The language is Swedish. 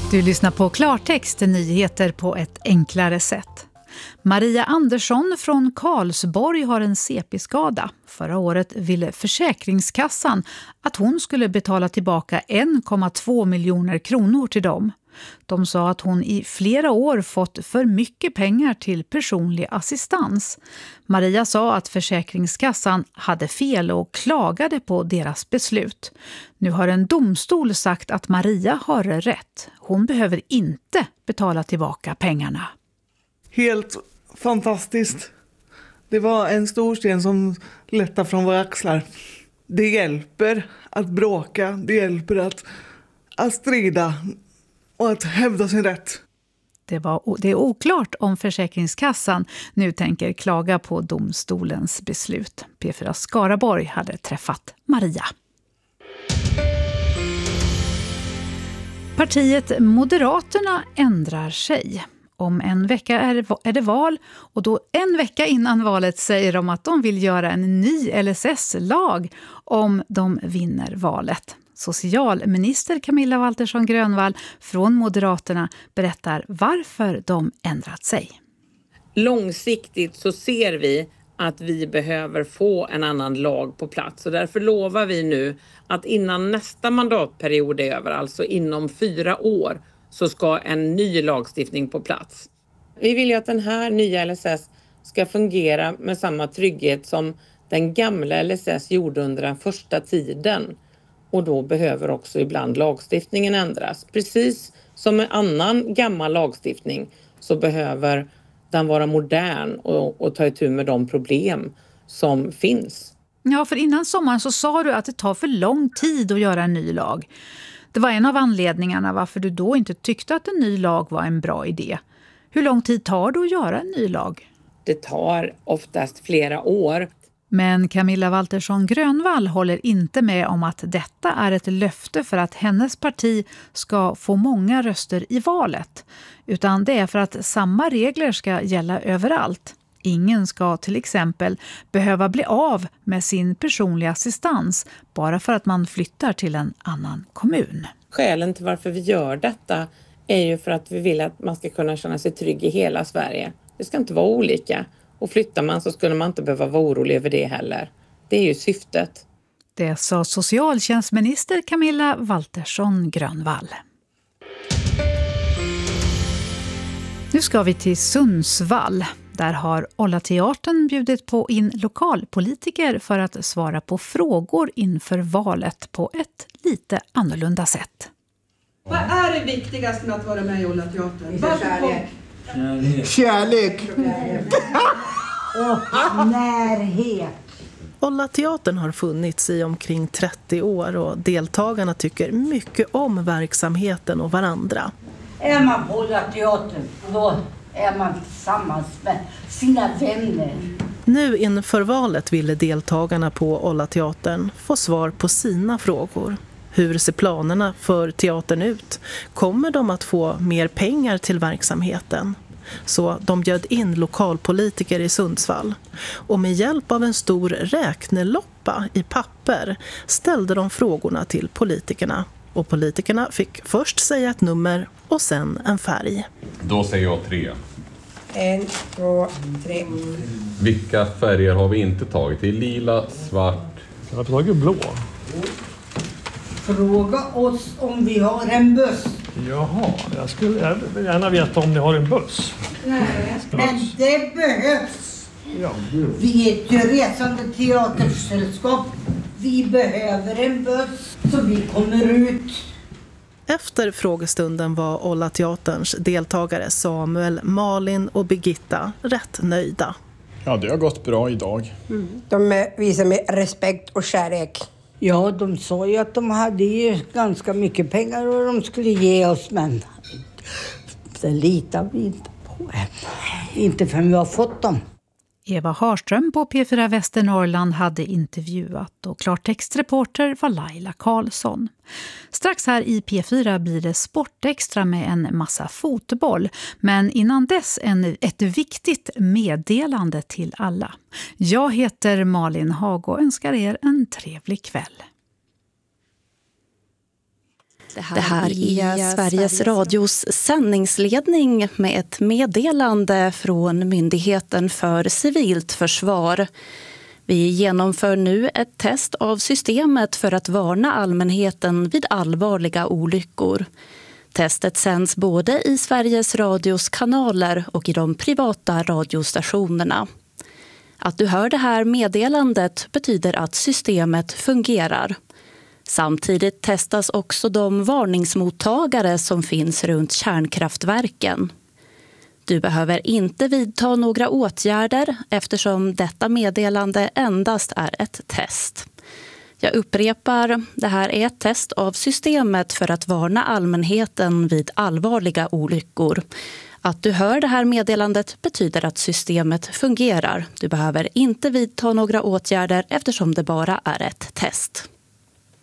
Du lyssnar på Klartext, nyheter på ett enklare sätt. Maria Andersson från Karlsborg har en CP-skada. Förra året ville Försäkringskassan att hon skulle betala tillbaka 1,2 miljoner kronor till dem. De sa att hon i flera år fått för mycket pengar till personlig assistans. Maria sa att Försäkringskassan hade fel och klagade på deras beslut. Nu har en domstol sagt att Maria har rätt. Hon behöver inte betala tillbaka pengarna. Helt fantastiskt. Det var en stor sten som lättade från våra axlar. Det hjälper att bråka, det hjälper att strida och att hävda sin rätt. Det är oklart om Försäkringskassan nu tänker klaga på domstolens beslut. P4 Skaraborg hade träffat Maria. Partiet Moderaterna ändrar sig. Om en vecka är det val och då en vecka innan valet säger de att de vill göra en ny LSS-lag om de vinner valet. Socialminister Camilla Waltersson Grönvall från Moderaterna berättar varför de ändrat sig. Långsiktigt så ser vi att vi behöver få en annan lag på plats och därför lovar vi nu att innan nästa mandatperiod är över, alltså inom 4 år, så ska en ny lagstiftning på plats. Vi vill ju att den här nya LSS ska fungera med samma trygghet som den gamla LSS gjorde under den första tiden. Och då behöver också ibland lagstiftningen ändras. Precis som med annan gammal lagstiftning så behöver den vara modern och ta itu med de problem som finns. Ja, för innan sommaren så sa du att det tar för lång tid att göra en ny lag. Det var en av anledningarna varför du då inte tyckte att en ny lag var en bra idé. Hur lång tid tar det att göra en ny lag? Det tar oftast flera år. Men Camilla Waltersson Grönvall håller inte med om att detta är ett löfte för att hennes parti ska få många röster i valet. Utan det är för att samma regler ska gälla överallt. Ingen ska till exempel behöva bli av med sin personliga assistans bara för att man flyttar till en annan kommun. Skälen till varför vi gör detta är ju för att vi vill att man ska kunna känna sig trygg i hela Sverige. Det ska inte vara olika. Och flyttar man så skulle man inte behöva vara orolig över det heller. Det är ju syftet. Det sa socialtjänstminister Camilla Waltersson Grönvall. Nu ska vi till Sundsvall. Där har Olla-teatern bjudit in lokalpolitiker för att svara på frågor inför valet på ett lite annorlunda sätt. Vad är det viktigaste med att vara med i Olla-teatern? Kärlek. Och närhet. Olla-teatern har funnits i omkring 30 år och deltagarna tycker mycket om verksamheten och varandra. Är man på Olla-teatern, då är man tillsammans med sina vänner. Nu inför valet ville deltagarna på Olla-teatern få svar på sina frågor. Hur ser planerna för teatern ut? Kommer de att få mer pengar till verksamheten? Så de bjöd in lokalpolitiker i Sundsvall. Och med hjälp av en stor räkneloppa i papper ställde de frågorna till politikerna. Och politikerna fick först säga ett nummer och sen en färg. Då säger jag 3. 1, 2, 3. Vilka färger har vi inte tagit? Det är lila, svart. Jag har tagit blå. Fråga oss om vi har en buss. Jaha, jag vill gärna veta om ni har en buss. Nej, men det behövs. Ja. Vi är ett resande teatersällskap. Vi behöver en buss så vi kommer ut. Efter frågestunden var Olla-teaterns deltagare Samuel, Malin och Birgitta rätt nöjda. Ja, det har gått bra idag. De visar med respekt och kärlek. Ja, de sa ju att de hade ju ganska mycket pengar och de skulle ge oss, men det litar vi inte på. Inte förrän vi har fått dem. Eva Harström på P4 Västernorrland hade intervjuat och klartextreporter var Laila Karlsson. Strax här i P4 blir det sportextra med en massa fotboll. Men innan dess ett viktigt meddelande till alla. Jag heter Malin Hag och önskar er en trevlig kväll. Det här är Sveriges Radios sändningsledning med ett meddelande från Myndigheten för civilt försvar. Vi genomför nu ett test av systemet för att varna allmänheten vid allvarliga olyckor. Testet sänds både i Sveriges Radios kanaler och i de privata radiostationerna. Att du hör det här meddelandet betyder att systemet fungerar. Samtidigt testas också de varningsmottagare som finns runt kärnkraftverken. Du behöver inte vidta några åtgärder eftersom detta meddelande endast är ett test. Jag upprepar, det här är ett test av systemet för att varna allmänheten vid allvarliga olyckor. Att du hör det här meddelandet betyder att systemet fungerar. Du behöver inte vidta några åtgärder eftersom det bara är ett test.